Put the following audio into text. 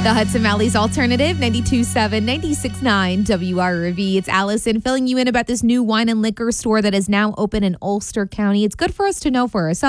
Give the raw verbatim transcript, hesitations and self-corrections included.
The Hudson Valley's Alternative, ninety-two point seven, ninety-six point nine W R V. It's Allison filling you in about this new wine and liquor store that is now open in Ulster County. It's good for us to know for ourselves.